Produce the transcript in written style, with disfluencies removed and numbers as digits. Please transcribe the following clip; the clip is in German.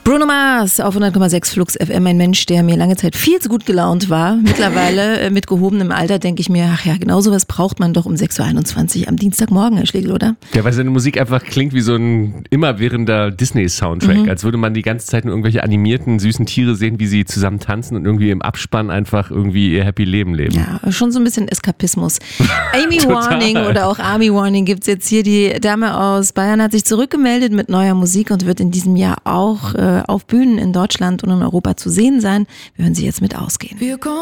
Bruno Mars auf 100,6 Flux FM, ein Mensch, der mir lange Zeit viel zu gut gelaunt war. Mittlerweile mit gehobenem Alter denke ich mir, ach ja, genau sowas braucht man doch um 6.21 Uhr am Dienstagmorgen, Herr Schlegel, oder? Ja, weil seine Musik einfach klingt wie so ein immerwährender Disney-Soundtrack, als würde man die ganze Zeit nur irgendwelche animierten, süßen Tiere sehen, wie sie zusammen tanzen und irgendwie im Abspann einfach irgendwie ihr Happy Leben leben. Ja, schon so ein bisschen Eskapismus. Amy Warning oder auch Army Warning gibt's jetzt hier. Die Dame aus Bayern hat sich zurückgemeldet mit neuer Musik und wird in diesem Jahr auch auf Bühnen in Deutschland und in Europa zu sehen sein. Wir hören sie jetzt mit Ausgehen.